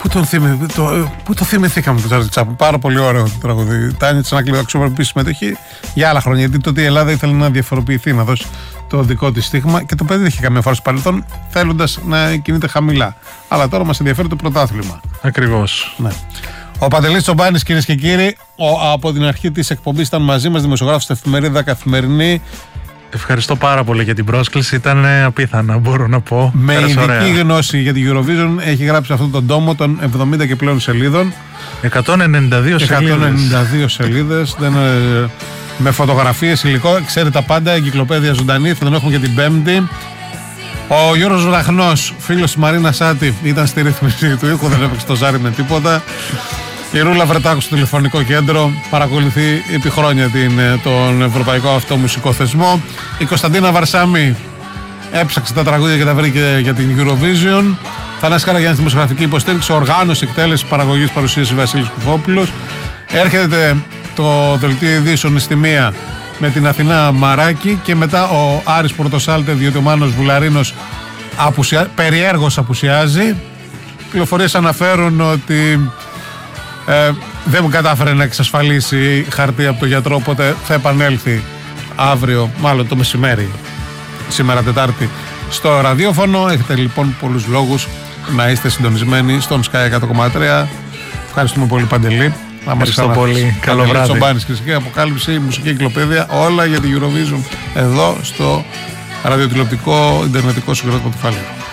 Πού το θυμηθήκαμε το Τζάρλι Τσάπλιν. Πάρα πολύ ωραίο το τραγούδι. Τάνια Τσανάκλη αξιοποιήσει συμμετοχή για άλλα χρόνια. Γιατί τότε η Ελλάδα ήθελε να διαφοροποιηθεί, να δώσει το δικό της στίγμα και το παιδί δεν είχε καμία φορά στο παρελθόν, θέλοντας να κινείται χαμηλά. Αλλά τώρα μας ενδιαφέρει το πρωτάθλημα. Ακριβώς. Ναι. Ο Παντελής Τσομπάνης, κυρίες και κύριοι, από την αρχή της εκπομπής ήταν μαζί μας, δημοσιογράφος στην εφημερίδα Καθημερινή. Ευχαριστώ πάρα πολύ για την πρόσκληση. Ήταν απίθανα, μπορώ να πω. Με ειδική γνώση για την Eurovision έχει γράψει αυτόν τον τόμο των 70 και πλέον σελίδων. 192 σελίδες. Με φωτογραφίες, υλικό. Ξέρει τα πάντα. Εγκυκλοπαίδεια ζωντανή. Θα τον έχουμε και την Πέμπτη. Ο Γιώργος Βραχνός, φίλος της Μαρίνα Σάτη, ήταν στη ρύθμιση του ήχου. Δεν έπαιξε το ζάρι με τίποτα. Η Ρούλα Βρετάκου στο τηλεφωνικό κέντρο παρακολουθεί επί χρόνια τον Ευρωπαϊκό αυτό μουσικό θεσμό. Η Κωνσταντίνα Βαρσάμι έψαξε τα τραγούδια και τα βρήκε για την Eurovision. Θανάσης Καραγιάννης, δημοσιογραφική υποστήριξη, οργάνωση, εκτέλεση, παραγωγής, παρουσίαση Βασίλης Κουφόπουλος. Έρχεται το δελτίο ειδήσεων στη μία με την Αθηνά Μαράκη και μετά ο Άρης Πορτοσάλτε, διότι ο Μάνος Βουλαρίνος περιέργως απουσιάζει. Πληροφορίες αναφέρουν ότι δεν μου κατάφερε να εξασφαλίσει χαρτί από τον γιατρό, οπότε θα επανέλθει αύριο, μάλλον το μεσημέρι, σήμερα Τετάρτη, στο ραδιόφωνο. Έχετε λοιπόν πολλούς λόγους να είστε συντονισμένοι στον Sky 100,3. Ευχαριστούμε πολύ, Παντελή. Ευχαριστώ πολύ. Καλό βράδυ. Τσομπάνης, χρηστική αποκάλυψη, μουσική εγκυκλοπαίδεια, όλα για την Eurovision εδώ στο ραδιοτηλεοπτικό Ιντερνετικό συγκρότημα του Φάλιου.